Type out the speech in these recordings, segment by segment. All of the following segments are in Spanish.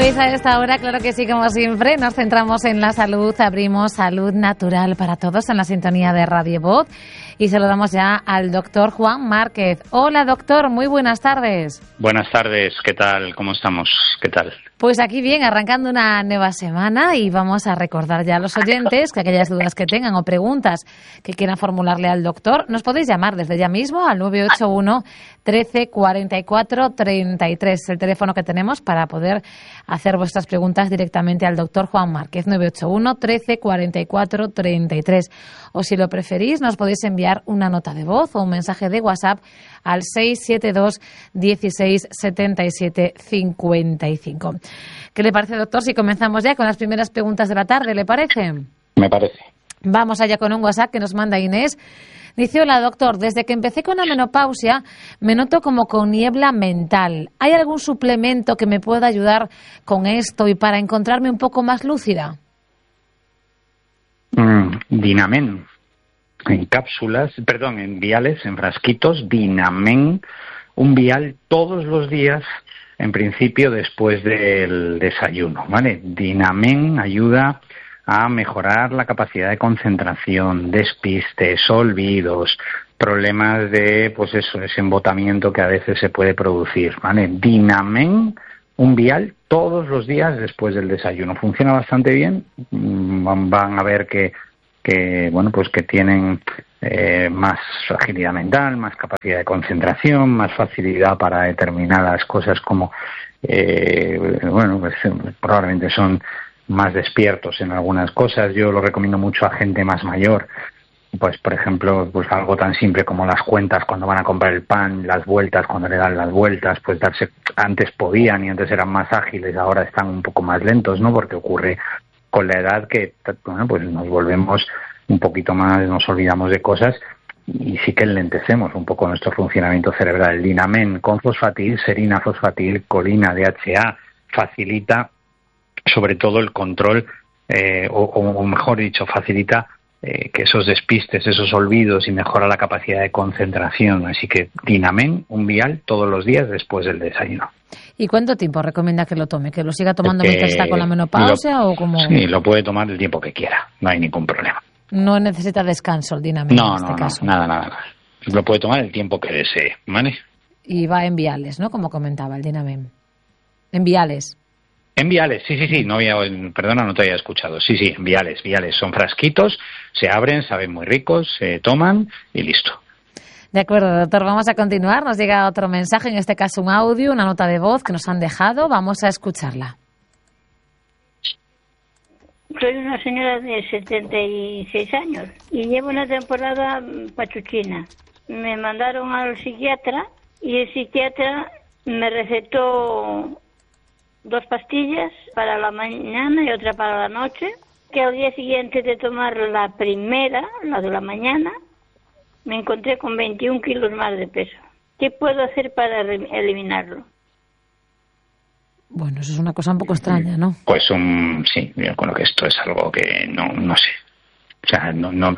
Pues a esta hora, claro que sí, como siempre, nos centramos en la salud, abrimos Salud Natural para Todos en la sintonía de Radio Voz y saludamos ya al doctor Juan Márquez. Hola doctor, muy buenas tardes. Buenas tardes, ¿qué tal? ¿Cómo estamos? ¿Qué tal? Pues aquí bien, arrancando una nueva semana y vamos a recordar ya a los oyentes que aquellas dudas que tengan o preguntas que quieran formularle al doctor, nos podéis llamar desde ya mismo al 981 13 44 33, el teléfono que tenemos para poder hacer vuestras preguntas directamente al doctor Juan Márquez, 981 13 44 33. O si lo preferís, nos podéis enviar una nota de voz o un mensaje de WhatsApp al 672 16 77 55. ¿Qué le parece, doctor, si comenzamos ya con las primeras preguntas de la tarde? ¿Le parece? Me parece. Vamos allá con un WhatsApp que nos manda Inés. Dice, hola doctor, desde que empecé con la menopausia me noto como con niebla mental. ¿Hay algún suplemento que me pueda ayudar con esto y para encontrarme un poco más lúcida? Dinamen. En cápsulas, perdón, en viales, en frasquitos, Dinamen, un vial todos los días, en principio después del desayuno, ¿vale? Dinamen ayuda a mejorar la capacidad de concentración, despistes, olvidos, problemas de, pues eso, ese embotamiento que a veces se puede producir, ¿vale? Dinamen, un vial todos los días después del desayuno. Funciona bastante bien. Van a ver que bueno, pues que tienen más agilidad mental, más capacidad de concentración, más facilidad para determinadas cosas como, bueno, pues probablemente son más despiertos en algunas cosas. Yo lo recomiendo mucho a gente más mayor. Pues, por ejemplo, pues algo tan simple como las cuentas cuando van a comprar el pan, las vueltas cuando le dan las vueltas, pues antes podían y antes eran más ágiles, ahora están un poco más lentos, ¿no? Porque ocurre con la edad que, bueno, pues nos volvemos un poquito más, nos olvidamos de cosas y sí que enlentecemos un poco nuestro funcionamiento cerebral. El Dinamen con fosfatil, serina, fosfatil, colina, DHA, facilita sobre todo el control, o mejor dicho, facilita que esos despistes, esos olvidos y mejora la capacidad de concentración. Así que Dinamen, un vial todos los días después del desayuno. ¿Y cuánto tiempo recomienda que lo tome? ¿Que lo siga tomando mientras está con la menopausia o como...? Sí, lo puede tomar el tiempo que quiera, no hay ningún problema. No necesita descanso el Dinamen en este caso. Nada. Lo puede tomar el tiempo que desee, ¿vale? Y va en viales, ¿no? Como comentaba el Dinamen. En viales. En viales, sí. Perdona, no te había escuchado. Sí, en viales. Son frasquitos, se abren, saben muy ricos, se toman y listo. De acuerdo, doctor. Vamos a continuar. Nos llega otro mensaje, en este caso un audio, una nota de voz que nos han dejado. Vamos a escucharla. Soy una señora de 76 años y llevo una temporada pachuchina. Me mandaron al psiquiatra y el psiquiatra me recetó 2 pastillas para la mañana y otra para la noche, que al día siguiente de tomar la primera, la de la mañana, me encontré con 21 kilos más de peso. ¿Qué puedo hacer para eliminarlo? Bueno, eso es una cosa un poco extraña, ¿no? Pues sí, yo creo que esto es algo que no sé. O sea,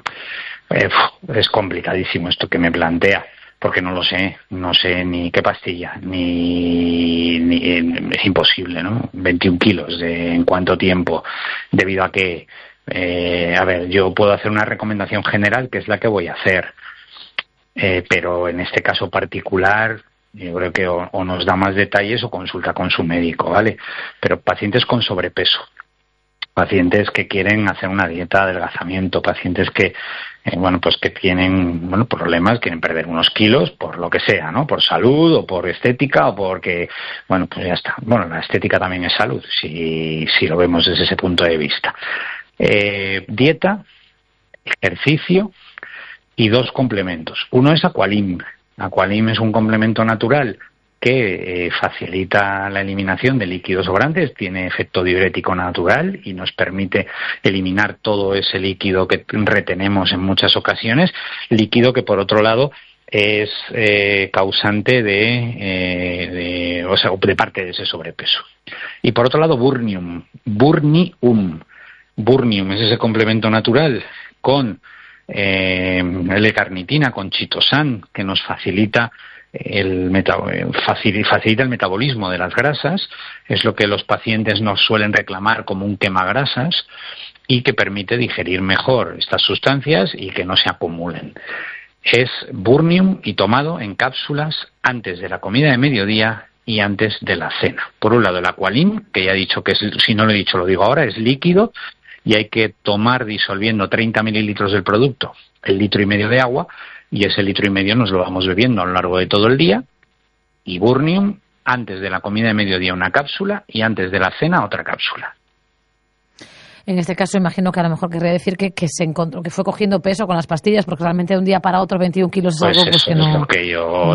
es complicadísimo esto que me plantea, porque no lo sé, no sé ni qué pastilla, ni es imposible, ¿no? 21 kilos, ¿en cuánto tiempo? Debido a que, a ver, yo puedo hacer una recomendación general, que es la que voy a hacer, pero en este caso particular, yo creo que o nos da más detalles o consulta con su médico, ¿vale? Pero pacientes con sobrepeso, pacientes que quieren hacer una dieta de adelgazamiento, pacientes que pues que tienen problemas, quieren perder unos kilos por lo que sea, ¿no? Por salud o por estética o porque, pues ya está. Bueno, la estética también es salud, si lo vemos desde ese punto de vista. Dieta, ejercicio y 2 complementos. Uno es Aqualim. Aqualim es un complemento natural que facilita la eliminación de líquidos sobrantes, tiene efecto diurético natural y nos permite eliminar todo ese líquido que retenemos en muchas ocasiones, líquido que por otro lado es causante de parte de ese sobrepeso. Y por otro lado Burnium es ese complemento natural con L-carnitina, con chitosan, que nos facilita facilita el metabolismo de las grasas, es lo que los pacientes nos suelen reclamar como un quemagrasas y que permite digerir mejor estas sustancias y que no se acumulen. Es Burnium y tomado en cápsulas antes de la comida de mediodía y antes de la cena. Por un lado el Aqualim, que ya he dicho que es, si no lo he dicho lo digo ahora, es líquido y hay que tomar disolviendo 30 mililitros del producto, el 1,5 litros de agua, y ese 1,5 litros nos lo vamos bebiendo a lo largo de todo el día. Y Burnium antes de la comida de mediodía una cápsula y antes de la cena otra cápsula. En este caso, imagino que a lo mejor querría decir que se encontró, que fue cogiendo peso con las pastillas, porque realmente de un día para otro 21 kilos es algo pues que no. Es lo que yo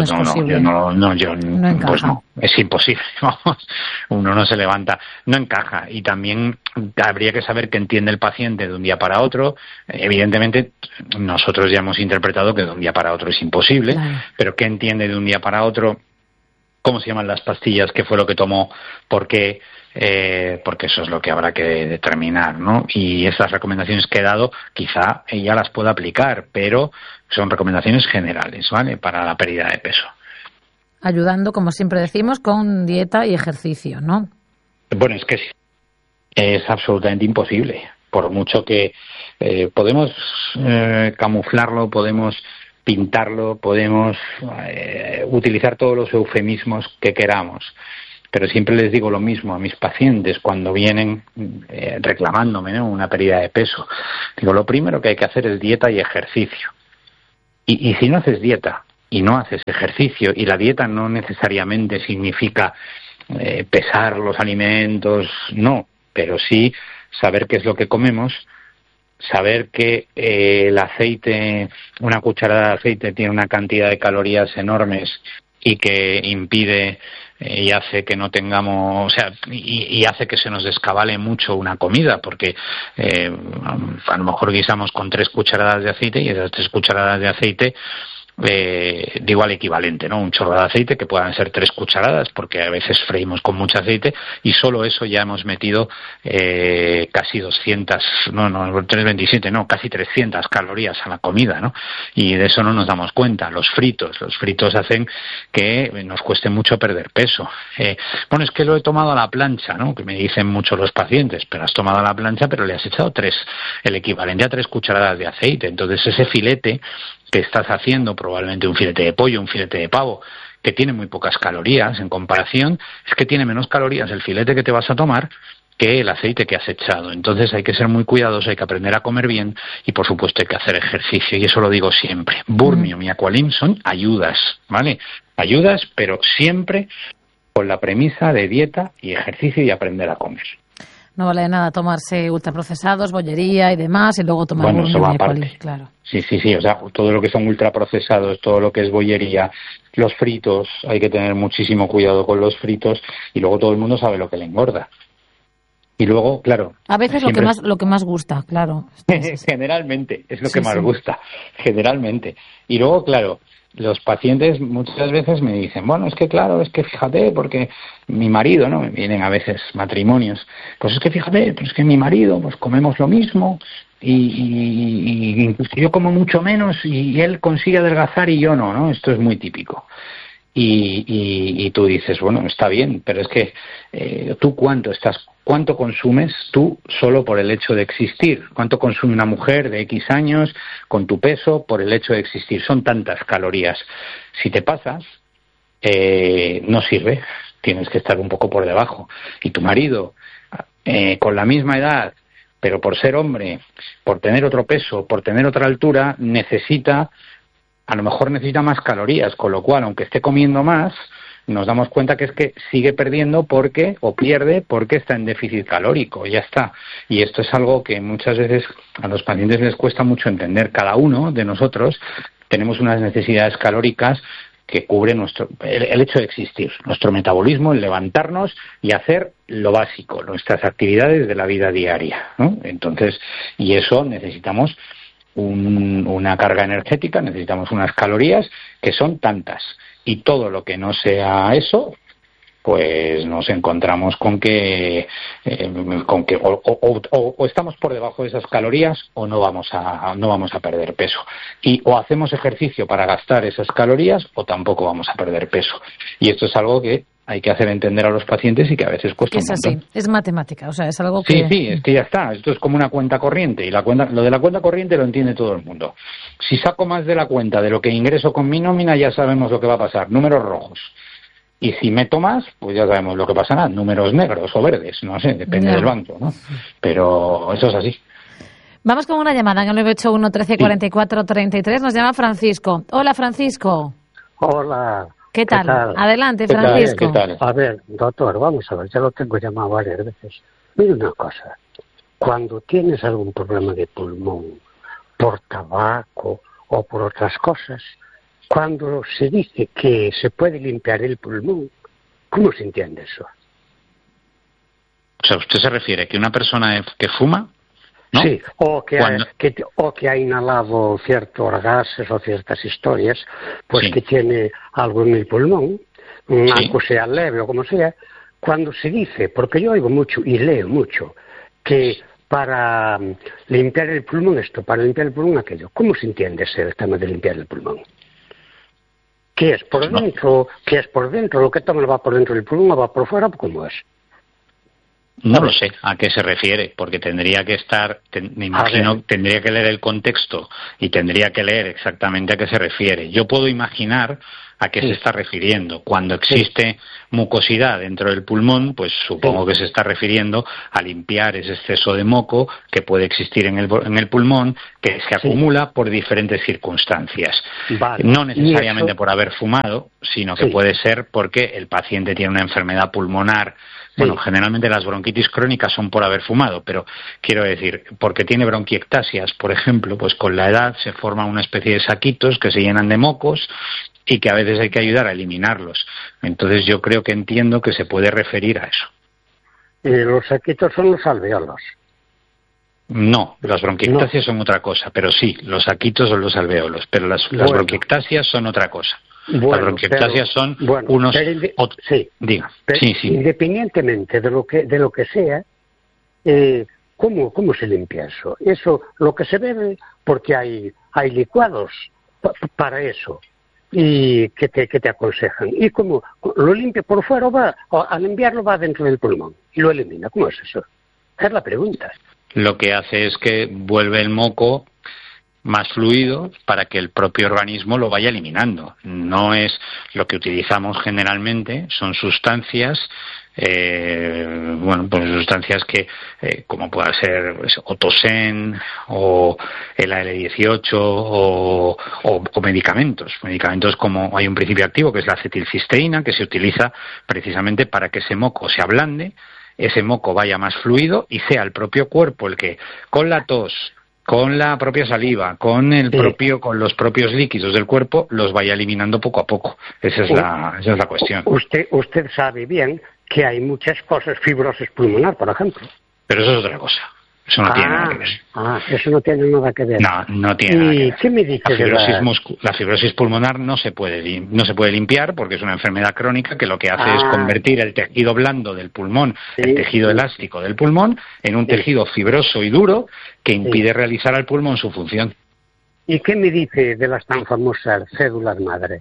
no encaja. Pues no, es imposible. Vamos, uno no se levanta, no encaja. Y también habría que saber qué entiende el paciente de un día para otro. Evidentemente, nosotros ya hemos interpretado que de un día para otro es imposible, claro. Pero qué entiende de un día para otro, cómo se llaman las pastillas, qué fue lo que tomó, por qué. Porque eso es lo que habrá que determinar, ¿no? Y esas recomendaciones que he dado, quizá ella las pueda aplicar, pero son recomendaciones generales, ¿vale? Para la pérdida de peso. Ayudando, como siempre decimos, con dieta y ejercicio, ¿no? Bueno, es que es absolutamente imposible. Por mucho que podemos camuflarlo, podemos pintarlo, podemos utilizar todos los eufemismos que queramos. Pero siempre les digo lo mismo a mis pacientes cuando vienen reclamándome, ¿no?, una pérdida de peso. Digo, lo primero que hay que hacer es dieta y ejercicio. Y si no haces dieta y no haces ejercicio, y la dieta no necesariamente significa pesar los alimentos, no, pero sí saber qué es lo que comemos, saber que el aceite, una cucharada de aceite tiene una cantidad de calorías enormes y que impide y hace que no tengamos, o sea, y hace que se nos descabale mucho una comida, porque a lo mejor guisamos con 3 cucharadas de aceite y esas 3 cucharadas de aceite digo al equivalente, ¿no? Un chorro de aceite que puedan ser 3 cucharadas, porque a veces freímos con mucho aceite y solo eso ya hemos metido casi 200, no, 327, no, casi 300 calorías a la comida, ¿no? Y de eso no nos damos cuenta. Los fritos hacen que nos cueste mucho perder peso. Bueno, es que lo he tomado a la plancha, ¿no? Que me dicen mucho los pacientes, pero has tomado a la plancha, pero le has echado el equivalente a 3 cucharadas de aceite. Entonces ese filete que estás haciendo, probablemente un filete de pollo, un filete de pavo, que tiene muy pocas calorías en comparación, es que tiene menos calorías el filete que te vas a tomar que el aceite que has echado. Entonces hay que ser muy cuidadosos, hay que aprender a comer bien y, por supuesto, hay que hacer ejercicio. Y eso lo digo siempre. Burnium y Aqualim son ayudas, ¿vale? Ayudas, pero siempre con la premisa de dieta y ejercicio y aprender a comer. No vale de nada tomarse ultraprocesados, bollería y demás, y luego tomar Burnium y Aqualim, claro. Sí, o sea, todo lo que son ultraprocesados, todo lo que es bollería, los fritos, hay que tener muchísimo cuidado con los fritos, y luego todo el mundo sabe lo que le engorda. Y luego, claro... A veces lo que más gusta, claro. Generalmente, es lo que más gusta, generalmente. Y luego, claro, los pacientes muchas veces me dicen, bueno, es que claro, es que fíjate, porque mi marido, ¿no? Me vienen a veces matrimonios, pues es que fíjate, pues es que mi marido, pues comemos lo mismo y incluso yo como mucho menos y él consigue adelgazar y yo no, ¿no? Esto es muy típico. Y tú dices, bueno, está bien, pero es que tú cuánto consumes tú solo por el hecho de existir, cuánto consume una mujer de X años con tu peso por el hecho de existir, son tantas calorías. Si te pasas, no sirve, tienes que estar un poco por debajo. Y tu marido, con la misma edad, pero por ser hombre, por tener otro peso, por tener otra altura, a lo mejor necesita más calorías, con lo cual, aunque esté comiendo más, nos damos cuenta que es que sigue perdiendo porque está en déficit calórico, ya está. Y esto es algo que muchas veces a los pacientes les cuesta mucho entender. Cada uno de nosotros tenemos unas necesidades calóricas que cubren el hecho de existir, nuestro metabolismo, el levantarnos y hacer lo básico, nuestras actividades de la vida diaria, ¿no? Entonces, y eso necesitamos una carga energética, necesitamos unas calorías que son tantas, y todo lo que no sea eso pues nos encontramos con que o estamos por debajo de esas calorías o no vamos a perder peso, y o hacemos ejercicio para gastar esas calorías o tampoco vamos a perder peso, y esto es algo que hay que hacer entender a los pacientes y que a veces cuesta un montón. Es así, es matemática, o sea, es algo que... Sí, es que ya está, esto es como una cuenta corriente, y lo de la cuenta corriente lo entiende todo el mundo. Si saco más de la cuenta de lo que ingreso con mi nómina, ya sabemos lo que va a pasar, números rojos. Y si meto más, pues ya sabemos lo que pasará, números negros o verdes, no sé, depende del banco, ¿no? Pero eso es así. Vamos con una llamada en el 981 13 44 33, nos llama Francisco. Hola, Francisco. Hola. ¿Qué tal? Adelante, Francisco. ¿Qué tal? A ver, doctor, vamos a ver, ya lo tengo llamado varias veces. Mira una cosa, cuando tienes algún problema de pulmón por tabaco o por otras cosas, cuando se dice que se puede limpiar el pulmón, ¿cómo se entiende eso? O sea, ¿usted se refiere que una persona que fuma, no? Sí, o que ha inhalado ciertos gases o ciertas historias, pues sí, que tiene algo en el pulmón, sí, aunque sea leve o como sea, cuando se dice, porque yo oigo mucho y leo mucho, que para limpiar el pulmón esto, para limpiar el pulmón aquello, ¿cómo se entiende ese tema de limpiar el pulmón? ¿Qué es por dentro? ¿Qué es por dentro? ¿Lo que toma va por dentro del pulmón o va por fuera? ¿Cómo es? No lo sé a qué se refiere, porque tendría que estar, me imagino, tendría que leer el contexto y tendría que leer exactamente a qué se refiere. Yo puedo imaginar a qué se está refiriendo. Cuando existe mucosidad dentro del pulmón, pues supongo que se está refiriendo a limpiar ese exceso de moco que puede existir en el pulmón, que se acumula por diferentes circunstancias. Vale. No necesariamente por haber fumado, sino que puede ser porque el paciente tiene una enfermedad pulmonar. Bueno, generalmente las bronquitis crónicas son por haber fumado, pero quiero decir, porque tiene bronquiectasias, por ejemplo, pues con la edad se forma una especie de saquitos que se llenan de mocos y que a veces hay que ayudar a eliminarlos. Entonces yo creo que entiendo que se puede referir a eso. ¿Los saquitos son los alveolos? No, las bronquiectasias son otra cosa, pero sí, los saquitos son los alveolos, pero las bronquiectasias son otra cosa. Bueno, las bronquiectasias son unos... Diga. Sí. Independientemente de lo que sea, ¿cómo se limpia eso? Eso, lo que se bebe, porque hay licuados para eso, y que te aconsejan. ¿Y cómo lo limpia por fuera al enviarlo va dentro del pulmón y lo elimina? ¿Cómo es eso? Esa es la pregunta. Lo que hace es que vuelve el moco más fluido para que el propio organismo lo vaya eliminando. No es lo que utilizamos generalmente, son sustancias, pues sustancias que, como pueda ser pues, Otosen o el AL18 o medicamentos como hay un principio activo que es la acetilcisteína, que se utiliza precisamente para que ese moco se ablande, ese moco vaya más fluido y sea el propio cuerpo el que, con la tos, con la propia saliva, con los propios líquidos del cuerpo, los vaya eliminando poco a poco. Esa es la cuestión. Usted sabe bien que hay muchas cosas, fibrosis pulmonar, por ejemplo. Pero eso es otra cosa. Eso no tiene nada que ver. Eso no tiene nada que ver. No tiene nada que ver. ¿Qué me dice la fibrosis pulmonar no se puede limpiar porque es una enfermedad crónica que lo que hace es convertir el tejido blando del pulmón, el tejido elástico del pulmón, en un tejido fibroso y duro que impide realizar al pulmón su función. ¿Y qué me dice de las tan famosas cédulas madre?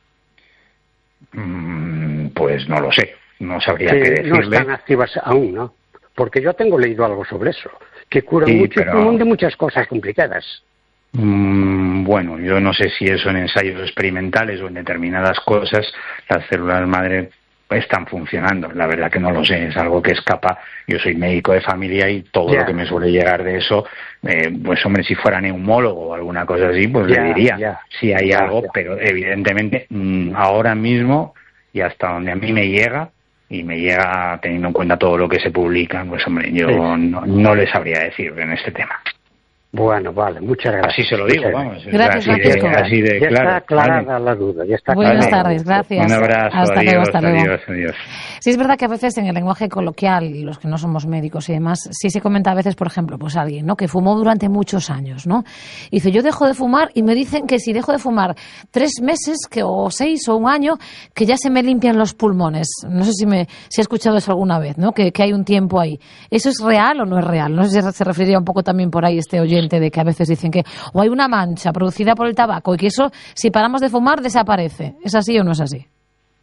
Pues no lo sé. No sabría qué decirle. No están activas aún, ¿no? Porque yo tengo leído algo sobre eso, que curan mucho el pulmón de muchas cosas complicadas. Bueno, yo no sé si eso en ensayos experimentales o en determinadas cosas las células madre están funcionando. La verdad que no lo sé, es algo que escapa. Yo soy médico de familia y todo lo que me suele llegar de eso, pues hombre, si fuera neumólogo o alguna cosa así, pues le diría si hay algo, pero evidentemente ahora mismo y hasta donde a mí me llega, y me llega teniendo en cuenta todo lo que se publica, pues hombre, yo no le sabría decir en este tema. Bueno, vale, muchas gracias. Así se lo digo, vamos. Gracias, Francisco. Así de ya claro. está aclarada la duda. Ya está Buenas aclarada. tardes, gracias. Un abrazo, Hasta luego, hasta luego. adiós. Sí, es verdad que a veces en el lenguaje coloquial, los que no somos médicos y demás, sí se comenta a veces, por ejemplo, pues alguien, ¿no?, que fumó durante muchos años, ¿no? Y dice, yo dejo de fumar y me dicen que si dejo de fumar 3 meses o 6 o 1 año, que ya se me limpian los pulmones. No sé si he escuchado eso alguna vez, ¿no? Que hay un tiempo ahí. ¿Eso es real o no es real? No sé si se referiría un poco también por ahí este oyente de que a veces dicen que o hay una mancha producida por el tabaco y que eso, si paramos de fumar, desaparece. ¿Es así o no es así?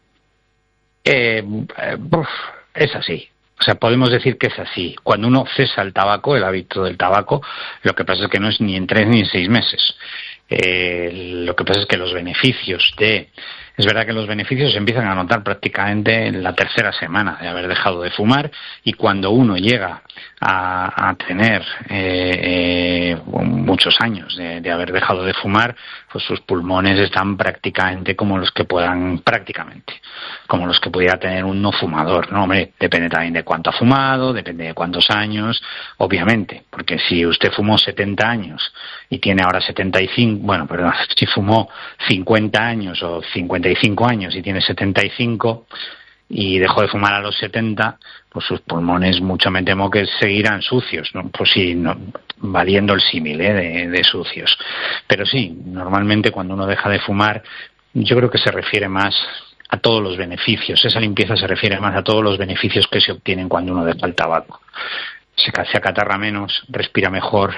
Es así. O sea, podemos decir que es así. Cuando uno cesa el tabaco, el hábito del tabaco, lo que pasa es que no es ni en 3 ni en 6 meses. Lo que pasa es que los beneficios es verdad que los beneficios se empiezan a notar prácticamente en la 3ª semana de haber dejado de fumar, y cuando uno llega a tener muchos años de haber dejado de fumar, pues sus pulmones están prácticamente como los que pudiera tener un no fumador, ¿no? Hombre, depende también de cuánto ha fumado, depende de cuántos años, obviamente, porque si usted fumó 70 años y tiene ahora 75, si fumó 50 años o 55 años y tiene 75 y dejó de fumar a los 70, pues sus pulmones mucho me temo que seguirán sucios, ¿no? Pues sí, no, valiendo el símil de sucios. Pero sí, normalmente cuando uno deja de fumar, yo creo que se refiere más a todos los beneficios. Esa limpieza se refiere más a todos los beneficios que se obtienen cuando uno deja el tabaco. Se acatarra menos, respira mejor,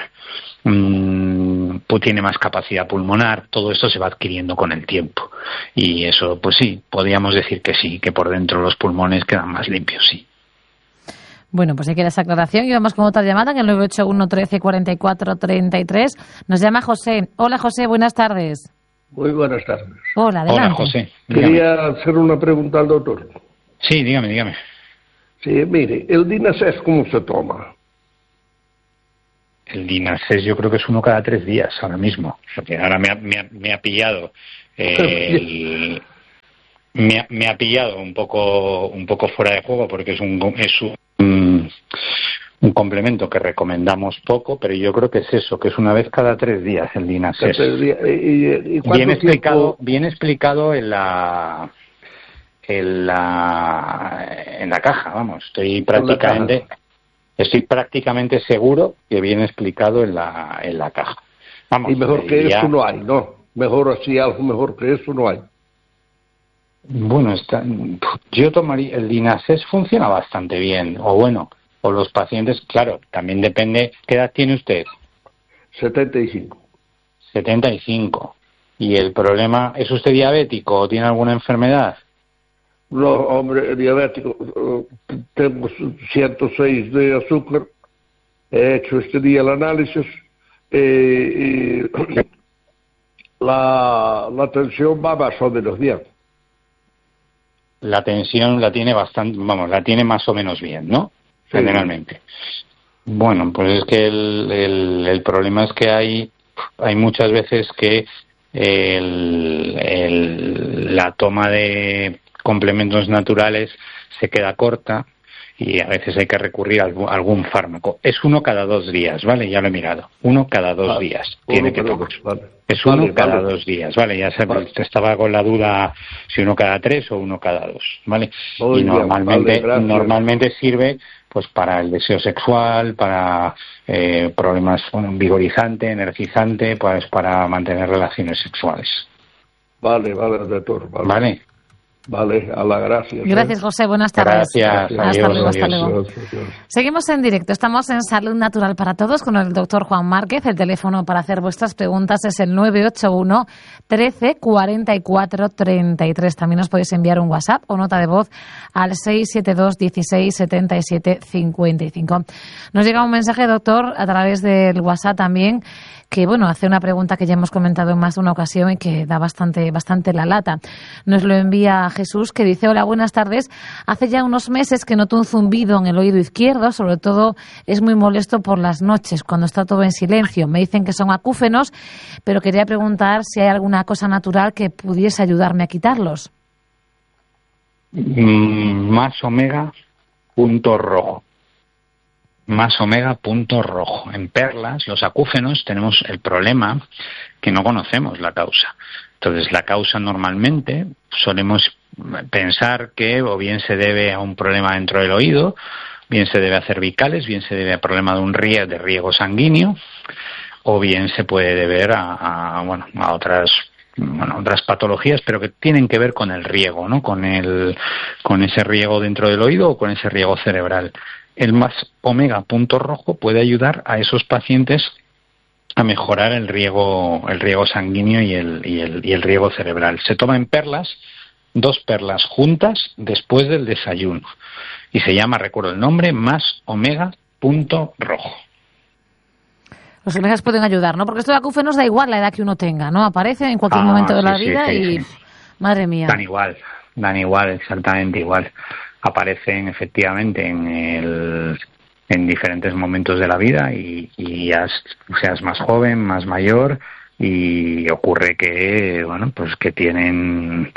tiene más capacidad pulmonar. Todo esto se va adquiriendo con el tiempo. Y eso, pues sí, podríamos decir que sí, que por dentro los pulmones quedan más limpios, sí. Bueno, pues hay que dar esa aclaración. Y vamos con otra llamada en el 981 13 44 33. Nos llama José. Hola, José, buenas tardes. Muy buenas tardes. Hola, adelante. Hola, José. Quería hacer una pregunta al doctor. Sí, dígame. Sí, mire, el Dinacés, ¿cómo se toma? El Dinacés yo creo que es 1 cada 3 días ahora mismo. Porque ahora me ha pillado me ha pillado un poco fuera de juego, porque es un complemento que recomendamos poco, pero yo creo que es eso, que es 1 vez cada 3 días el Dinacés. ¿Y bien explicado en la caja, vamos. Estoy prácticamente seguro que viene explicado en la caja. Vamos, y mejor que eso no hay, ¿no? Mejor así, algo mejor que eso no hay. Bueno, yo tomaría el Dinacés, funciona bastante bien, o los pacientes, claro, también depende. ¿Qué edad tiene usted? 75. 75. ¿Y el problema, es usted diabético o tiene alguna enfermedad? No, hombre, diabético. Tengo 106 de azúcar. He hecho este día el análisis. La tensión va más o menos bien. La tensión la tiene la tiene más o menos bien, ¿no? Sí. Generalmente. Bueno, pues es que el problema es que hay muchas veces que la toma de complementos naturales se queda corta y a veces hay que recurrir a algún fármaco. Es 1 cada 2 días, ¿vale? Ya lo he mirado. 1 cada 2 días tiene que tomar. Vale. Es 1 cada 2 días, ¿vale? Ya estaba con la duda si 1 cada 3 o 1 cada 2, ¿vale? Y normalmente sirve pues para el deseo sexual, para problemas vigorizante, energizante, pues para mantener relaciones sexuales. Vale, doctor. Vale, a la gracias. Gracias, José. Buenas tardes. Gracias. Hasta luego. Seguimos en directo. Estamos en Salud Natural para Todos con el doctor Juan Márquez. El teléfono para hacer vuestras preguntas es el 981 13 44 33. También os podéis enviar un WhatsApp o nota de voz al 672 16 77 55. Nos llega un mensaje, doctor, a través del WhatsApp también, que hace una pregunta que ya hemos comentado en más de una ocasión y que da bastante la lata. Nos lo envía Jesús, que dice: hola, buenas tardes. Hace ya unos meses que noto un zumbido en el oído izquierdo, sobre todo es muy molesto por las noches, cuando está todo en silencio. Me dicen que son acúfenos, pero quería preguntar si hay alguna cosa natural que pudiese ayudarme a quitarlos. Más omega, punto rojo. +omega.rojo. En perlas, los acúfenos, tenemos el problema que no conocemos la causa. Entonces, la causa normalmente solemos pensar que o bien se debe a un problema dentro del oído, bien se debe a cervicales, bien se debe a problema de riego sanguíneo, o bien se puede deber a otras patologías, pero que tienen que ver con el riego, ¿no? Con ese riego dentro del oído o con ese riego cerebral. El +omega.rojo puede ayudar a esos pacientes a mejorar el riego sanguíneo y el riego cerebral. Se toma en perlas, 2 perlas juntas después del desayuno. Y se llama, recuerdo el nombre, +omega.rojo. Los omegas pueden ayudar, ¿no? Porque esto de acúfenos da igual la edad que uno tenga, ¿no? Aparece en cualquier momento de la vida y... Madre mía. Dan igual, exactamente igual. Aparecen efectivamente en diferentes momentos de la vida y seas más joven, más mayor, y ocurre que, que tienen...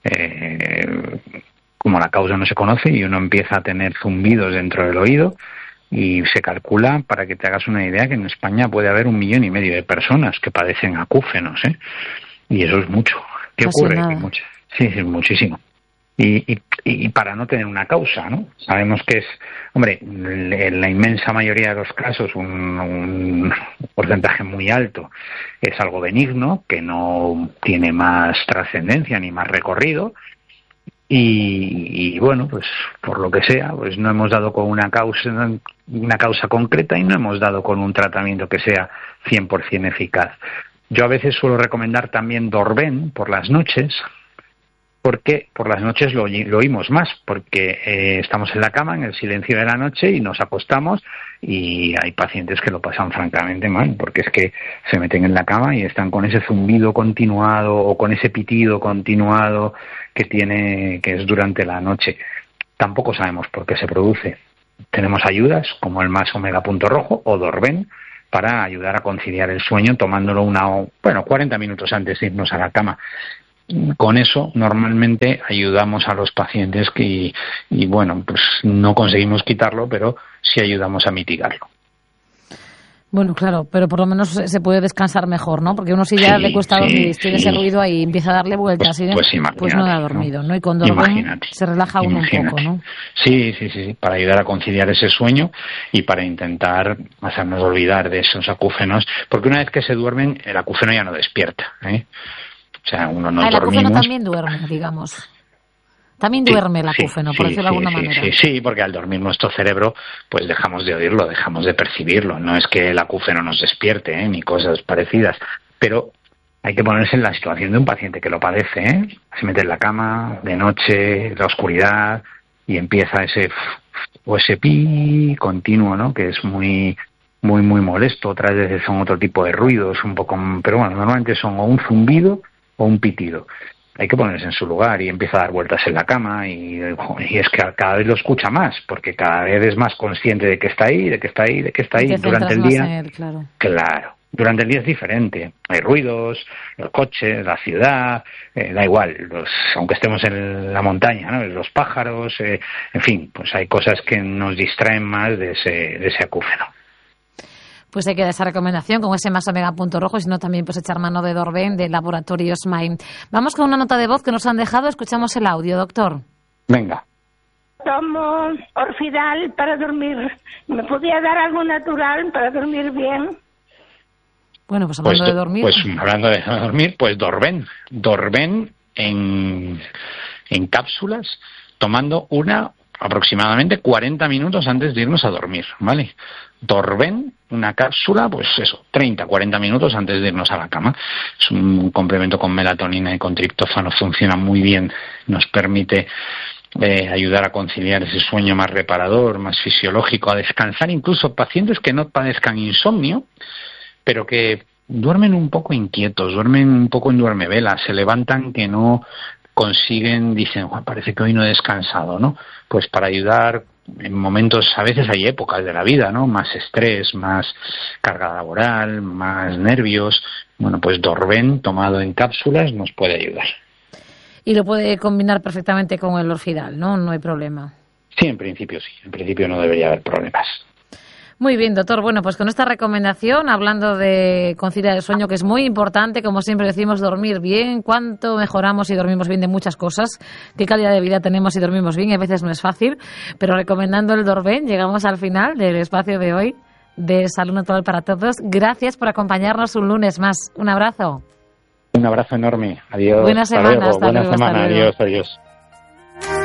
como la causa no se conoce y uno empieza a tener zumbidos dentro del oído, y se calcula, para que te hagas una idea, que en España puede haber 1,5 millones de personas que padecen acúfenos, ¿eh? Y eso es mucho. ¿Qué ocurre? Sí, es muchísimo. Y para no tener una causa, ¿no? Sabemos que es, en la inmensa mayoría de los casos, un porcentaje muy alto es algo benigno, que no tiene más trascendencia ni más recorrido. Y pues por lo que sea, pues no hemos dado con una causa concreta y no hemos dado con un tratamiento que sea 100% eficaz. Yo a veces suelo recomendar también Dorben por las noches, porque por las noches lo oímos más, porque estamos en la cama, en el silencio de la noche, y nos acostamos, y hay pacientes que lo pasan francamente mal, porque es que se meten en la cama y están con ese zumbido continuado o con ese pitido continuado que es durante la noche. Tampoco sabemos por qué se produce. Tenemos ayudas como el +omega.rojo o Dorben para ayudar a conciliar el sueño, tomándolo 40 minutos antes de irnos a la cama. Con eso normalmente ayudamos a los pacientes pues no conseguimos quitarlo, pero sí ayudamos a mitigarlo. Bueno, claro, pero por lo menos se puede descansar mejor, ¿no? Porque uno si ya le cuesta dormir, tiene ese ruido ahí, empieza a darle vueltas, pues no da dormido, ¿no? Y con Dorben se relaja uno un poco, ¿no? Sí, para ayudar a conciliar ese sueño y para intentar hacernos olvidar de esos acúfenos, porque una vez que se duermen, el acúfeno ya no despierta, ¿eh? O sea, uno no el dormimos. acúfeno también duerme, digamos. También duerme el acúfeno, por decirlo de alguna manera. Sí, porque al dormir nuestro cerebro, pues dejamos de oírlo, dejamos de percibirlo. No es que el acúfeno nos despierte, ni cosas parecidas. Pero hay que ponerse en la situación de un paciente que lo padece, ¿eh? Se mete en la cama, de noche, la oscuridad, y empieza ese pi continuo, ¿no? Que es muy molesto. Otras veces son otro tipo de ruidos, pero normalmente son o un zumbido o un pitido. Hay que ponerse en su lugar y empieza a dar vueltas en la cama y es que cada vez lo escucha más, porque cada vez es más consciente de que está ahí durante el día. Claro, durante el día es diferente. Hay ruidos, los coches, la ciudad, da igual, aunque estemos en la montaña, ¿no? Los pájaros, en fin, pues hay cosas que nos distraen más de ese acúfeno. Pues hay que dar esa recomendación con ese +omega.rojo, sino también pues echar mano de Dorben de Laboratorios Main. Vamos con una nota de voz que nos han dejado. Escuchamos el audio, doctor. Venga. Tomo Orfidal para dormir. ¿Me podía dar algo natural para dormir bien? Bueno, pues hablando de dormir. Pues hablando de dormir, pues Dorben. Dorben en cápsulas, tomando aproximadamente 40 minutos antes de irnos a dormir, ¿vale? Dorben, una cápsula, pues 30-40 minutos antes de irnos a la cama. Es un complemento con melatonina y con triptófano, funciona muy bien, nos permite ayudar a conciliar ese sueño más reparador, más fisiológico, a descansar, incluso pacientes que no padezcan insomnio, pero que duermen un poco inquietos, duermen un poco en duermevela, se levantan que no consiguen, dicen, parece que hoy no he descansado, ¿no? Pues para ayudar en momentos, a veces hay épocas de la vida, ¿no? Más estrés, más carga laboral, más nervios. Bueno, pues Dorben tomado en cápsulas nos puede ayudar. Y lo puede combinar perfectamente con el Orfidal, ¿no? No hay problema. Sí, en principio sí. En principio no debería haber problemas. Muy bien, doctor. Bueno, pues con esta recomendación, hablando de conciliar el sueño, que es muy importante, como siempre decimos, dormir bien. Cuánto mejoramos si dormimos bien de muchas cosas, qué calidad de vida tenemos si dormimos bien, y a veces no es fácil, pero recomendando el Dorben, llegamos al final del espacio de hoy de Salud Natural para Todos. Gracias por acompañarnos un lunes más. Un abrazo. Un abrazo enorme. Adiós. Buena semana. Hasta luego. Buena semana. Adiós.